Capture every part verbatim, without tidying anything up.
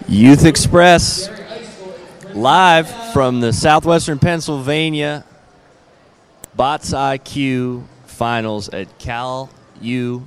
Youth Express, live from the Southwestern Pennsylvania Bots I Q Finals at Cal U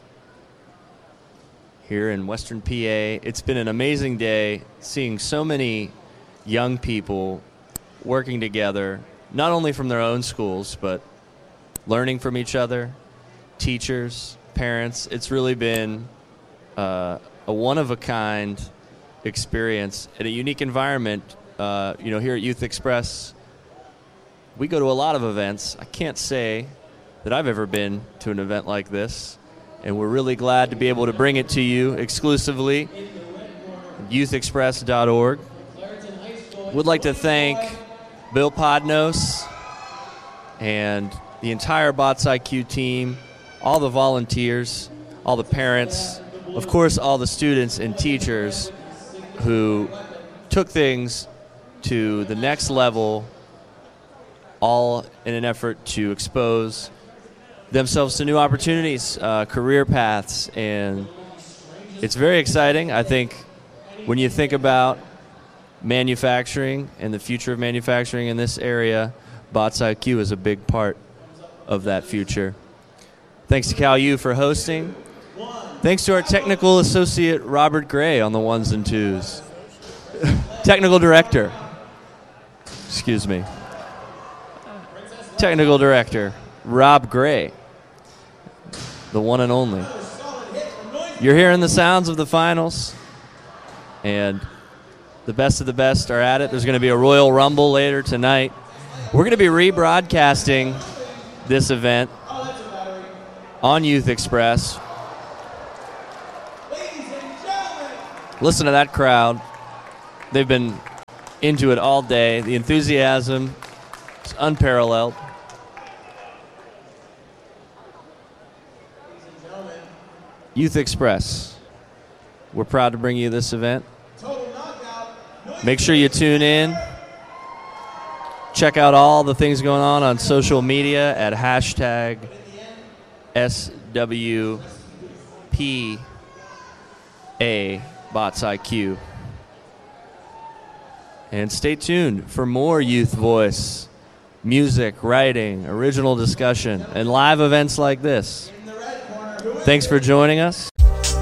here in Western P A. It's been an amazing day seeing so many young people working together, not only from their own schools, but learning from each other, teachers, parents. It's really been uh, a one-of-a-kind experience in a unique environment. Uh, you know, here at Youth Express, we go to a lot of events. I can't say that I've ever been to an event like this, and we're really glad to be able to bring it to you exclusively. youth express dot org. Would like to thank Bill Podnos and the entire Bots I Q team, all the volunteers, all the parents, of course, all the students and teachers who took things to the next level, all in an effort to expose themselves to new opportunities, uh, career paths, and it's very exciting. I think when you think about manufacturing and the future of manufacturing in this area, Bots I Q is a big part of that future. Thanks to Cal U for hosting. Thanks to our technical associate, Robert Gray, on the ones and twos. Technical director. Excuse me. Technical director, Rob Gray. The one and only. You're hearing the sounds of the finals, and the best of the best are at it. There's going to be a Royal Rumble later tonight. We're going to be rebroadcasting this event on Youth Express. Listen to that crowd. They've been into it all day. The enthusiasm is unparalleled. Youth Express, we're proud to bring you this event. Make sure you tune in. Check out all the things going on on social media at hashtag S W P A Bots I Q. And stay tuned for more youth voice, music, writing, original discussion, and live events like this. Thanks for joining us.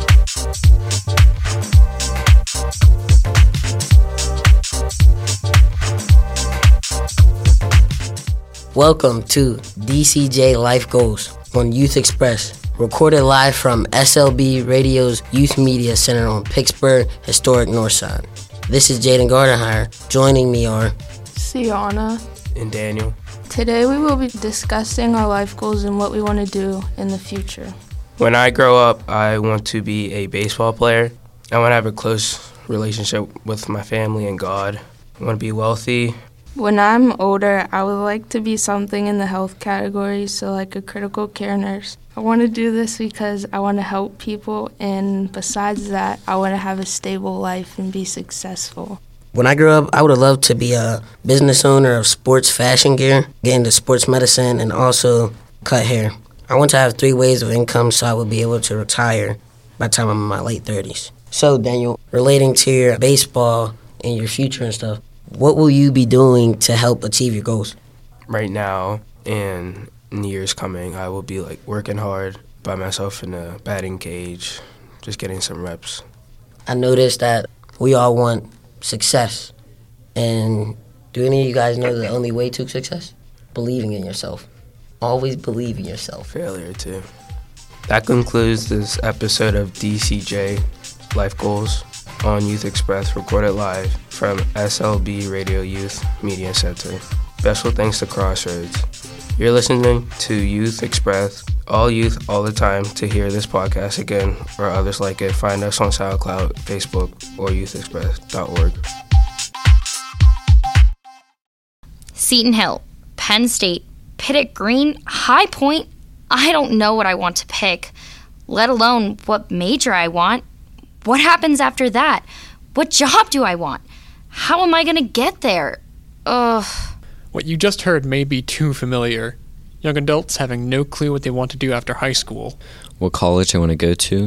Welcome to D C J Life Goals on Youth Express, recorded live from S L B Radio's Youth Media Center on Pittsburgh Historic Northside. This is Jaden Gardenhire. Joining me are Sienna and Daniel. Today we will be discussing our life goals and what we want to do in the future. When I grow up, I want to be a baseball player. I want to have a close relationship with my family and God. I want to be wealthy. When I'm older, I would like to be something in the health category, so like a critical care nurse. I want to do this because I want to help people, and besides that, I want to have a stable life and be successful. When I grew up, I would have loved to be a business owner of sports fashion gear, get into sports medicine, and also cut hair. I want to have three ways of income so I would be able to retire by the time I'm in my late thirties. So, Daniel, relating to your baseball and your future and stuff, what will you be doing to help achieve your goals? Right now, and in the years coming, I will be like working hard by myself in a batting cage, just getting some reps. I noticed that we all want success. And do any of you guys know the only way to success? Believing in yourself. Always believe in yourself. Failure, too. That concludes this episode of D C J Life Goals on Youth Express, recorded live from S L B Radio Youth Media Center. Special thanks to Crossroads. You're listening to Youth Express, all youth, all the time. To hear this podcast again or others like it, find us on SoundCloud, Facebook, or youth express dot org. Seton Hill, Penn State, Pitt Green, High Point. I don't know what I want to pick, let alone what major I want. What happens after that? What job do I want? How am I going to get there? Ugh. What you just heard may be too familiar. Young adults having no clue what they want to do after high school. What college I want to go to,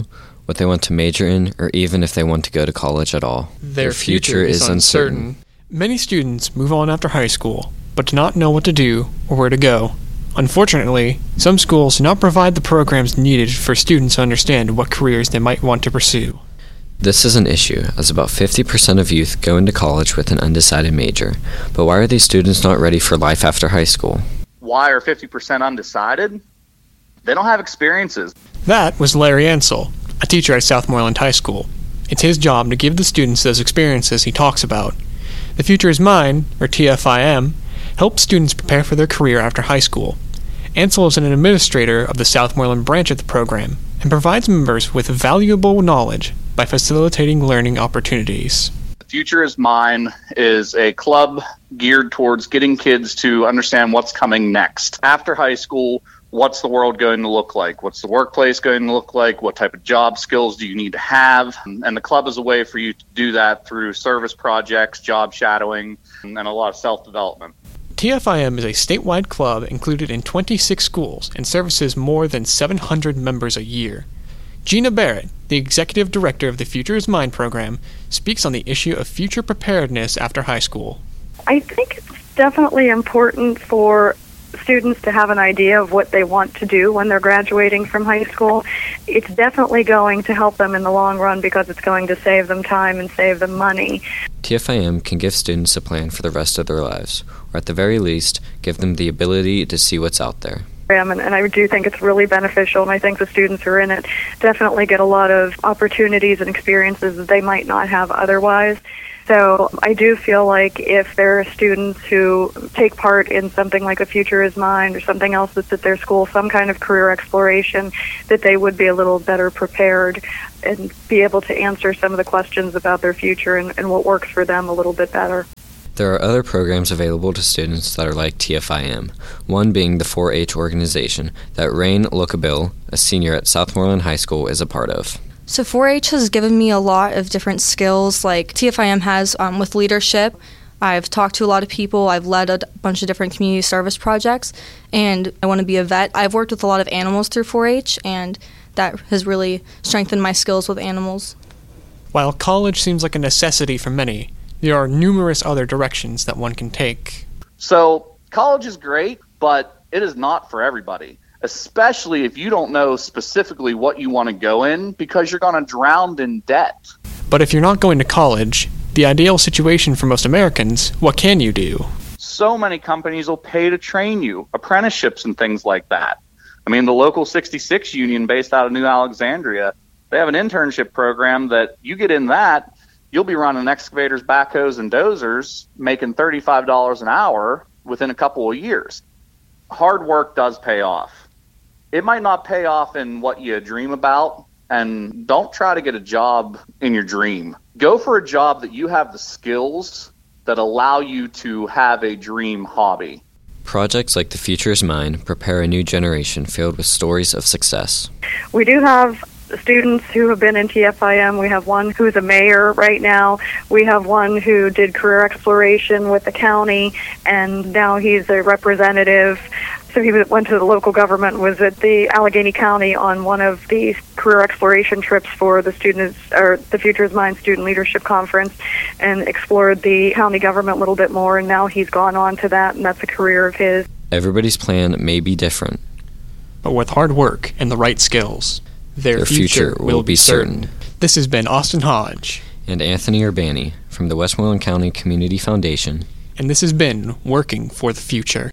what they want to major in, or even if they want to go to college at all. Their, Their future, future is uncertain. uncertain. Many students move on after high school, but do not know what to do or where to go. Unfortunately, some schools do not provide the programs needed for students to understand what careers they might want to pursue. This is an issue, as about fifty percent of youth go into college with an undecided major. But why are these students not ready for life after high school? Why are fifty percent undecided? They don't have experiences. That was Larry Ansel, a teacher at Southmoreland High School. It's his job to give the students those experiences he talks about. The Future is Mine, or T F I M, helps students prepare for their career after high school. Ansel is an administrator of the Southmoreland branch of the program and provides members with valuable knowledge by facilitating learning opportunities. The Future is Mine is a club geared towards getting kids to understand what's coming next. After high school, what's the world going to look like? What's the workplace going to look like? What type of job skills do you need to have? And the club is a way for you to do that through service projects, job shadowing, and a lot of self-development. T F I M is a statewide club included in twenty-six schools and services more than seven hundred members a year. Gina Barrett, the executive director of the Future is Mine program, speaks on the issue of future preparedness after high school. I think it's definitely important for students to have an idea of what they want to do when they're graduating from high school. It's definitely going to help them in the long run because it's going to save them time and save them money. T F I M can give students a plan for the rest of their lives, or at the very least, give them the ability to see what's out there. And, and I do think it's really beneficial, and I think the students who are in it definitely get a lot of opportunities and experiences that they might not have otherwise. So I do feel like if there are students who take part in something like a Future is Mine or something else that's at their school, some kind of career exploration, that they would be a little better prepared and be able to answer some of the questions about their future and, and what works for them a little bit better. There are other programs available to students that are like T F I M, one being the four H organization that Rain Lokabil, a senior at Southmoreland High School, is a part of. So four H has given me a lot of different skills like T F I M has um, with leadership. I've talked to a lot of people. I've led a bunch of different community service projects, and I want to be a vet. I've worked with a lot of animals through four H, and that has really strengthened my skills with animals. While college seems like a necessity for many, there are numerous other directions that one can take. So college is great, but it is not for everybody, especially if you don't know specifically what you want to go in, because you're going to drown in debt. But if you're not going to college, the ideal situation for most Americans, what can you do? So many companies will pay to train you, apprenticeships and things like that. I mean, the local sixty-six union based out of New Alexandria, they have an internship program that you get in that, you'll be running excavators, backhoes, and dozers, making thirty-five dollars an hour within a couple of years. Hard work does pay off. It might not pay off in what you dream about, and don't try to get a job in your dream. Go for a job that you have the skills that allow you to have a dream hobby. Projects like The Future is Mine prepare a new generation filled with stories of success. We do have students who have been in T F I M. We have one who's a mayor right now. We have one who did career exploration with the county, and now he's a representative. So he went to the local government, was at the Allegheny County on one of the career exploration trips for the students, or the Future is Mine Student Leadership Conference, and explored the county government a little bit more, and now he's gone on to that, and that's a career of his. Everybody's plan may be different, but with hard work and the right skills, their, their future, future will, will be certain. certain. This has been Austin Hodge and Anthony Urbani from the Westmoreland County Community Foundation, and this has been Working for the Future.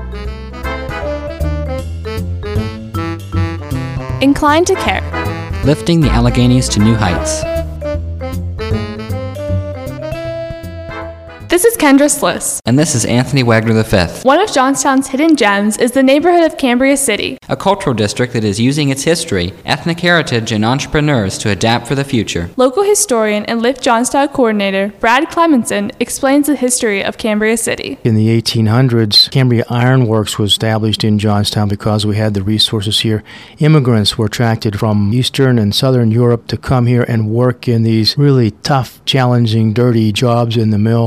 Inclined to Care, lifting the Alleghenies to new heights. This is Kendra Sliss. And this is Anthony Wagner the fifth. One of Johnstown's hidden gems is the neighborhood of Cambria City, a cultural district that is using its history, ethnic heritage, and entrepreneurs to adapt for the future. Local historian and Lift Johnstown coordinator Brad Clemenson explains the history of Cambria City. In the eighteen hundreds, Cambria Iron Works was established in Johnstown because we had the resources here. Immigrants were attracted from Eastern and Southern Europe to come here and work in these really tough, challenging, dirty jobs in the mill. At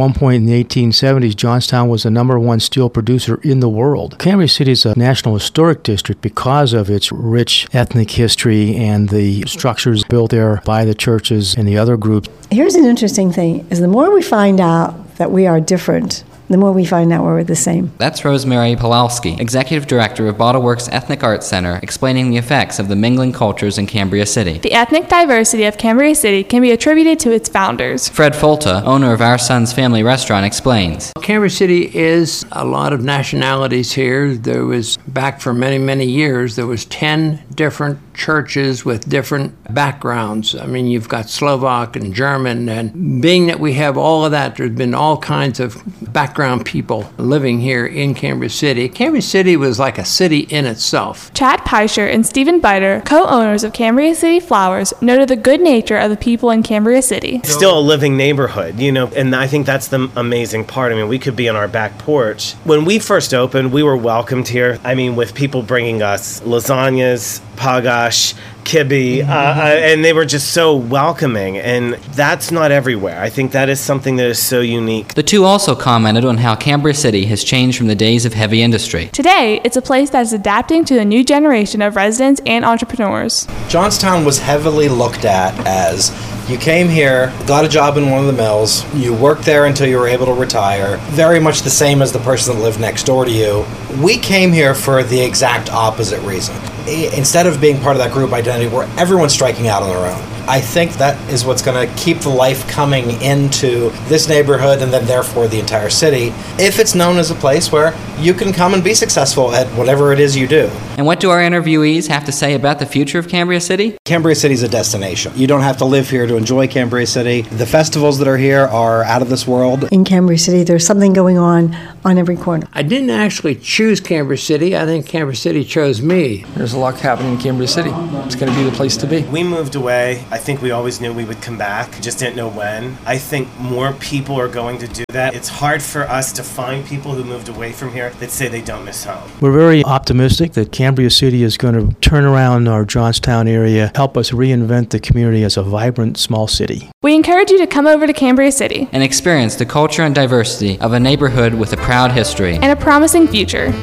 one point in the eighteen seventies, Johnstown was the number one steel producer in the world. Cambria City is a National Historic District because of its rich ethnic history and the structures built there by the churches and the other groups. Here's an interesting thing, is the more we find out that we are different, the more we find out we're the same. That's Rosemary Pawlowski, Executive Director of BottleWorks Ethnic Arts Center, explaining the effects of the mingling cultures in Cambria City. The ethnic diversity of Cambria City can be attributed to its founders. Fred Folta, owner of Our Son's Family Restaurant, explains. Cambria City is a lot of nationalities here. There was, back for many, many years, there was ten different churches with different backgrounds. I mean, you've got Slovak and German, and being that we have all of that, there's been all kinds of background people living here in Cambria City. Cambria City was like a city in itself. Chad Peischer and Stephen Biter, co-owners of Cambria City Flowers, noted the good nature of the people in Cambria City. It's still a living neighborhood, you know, and I think that's the amazing part. I mean, we could be on our back porch. When we first opened, we were welcomed here. I mean, with people bringing us lasagnas, pagash, kibbe, uh, and they were just so welcoming, and that's not everywhere. I think that is something that is so unique. The two also commented on how Cambria City has changed from the days of heavy industry. Today, it's a place that is adapting to the new generation of residents and entrepreneurs. Johnstown was heavily looked at as you came here, got a job in one of the mills, you worked there until you were able to retire, very much the same as the person that lived next door to you. We came here for the exact opposite reason. Instead of being part of that group identity where everyone's striking out on their own, I think that is what's going to keep the life coming into this neighborhood and then therefore the entire city, if it's known as a place where you can come and be successful at whatever it is you do. And what do our interviewees have to say about the future of Cambria City? Cambria City is a destination. You don't have to live here to enjoy Cambria City. The festivals that are here are out of this world. In Cambria City, there's something going on on every corner. I didn't actually choose Cambria City. I think Cambria City chose me. There's a lot happening in Cambria City. It's going to be the place to be. We moved away. I think we always knew we would come back, just didn't know when. I think more people are going to do that. It's hard for us to find people who moved away from here that say they don't miss home. We're very optimistic that Cambria City is going to turn around our Johnstown area, help us reinvent the community as a vibrant small city. We encourage you to come over to Cambria City and experience the culture and diversity of a neighborhood with a proud history and a promising future.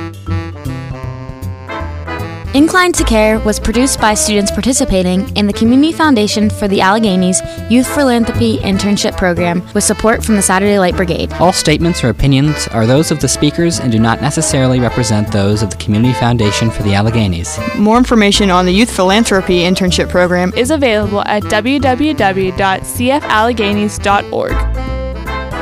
Inclined to Care was produced by students participating in the Community Foundation for the Alleghenies Youth Philanthropy Internship Program with support from the Saturday Light Brigade. All statements or opinions are those of the speakers and do not necessarily represent those of the Community Foundation for the Alleghenies. More information on the Youth Philanthropy Internship Program is available at w w w dot c f alleghenies dot org.